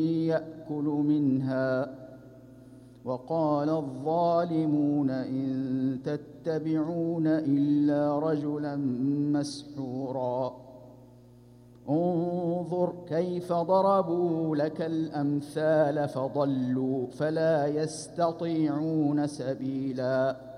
يأكل منها. وقال الظالمون إن تتبعون إلا رجلا مسحورا. انظر كيف ضربوا لك الأمثال فضلوا فلا يستطيعون سبيلا.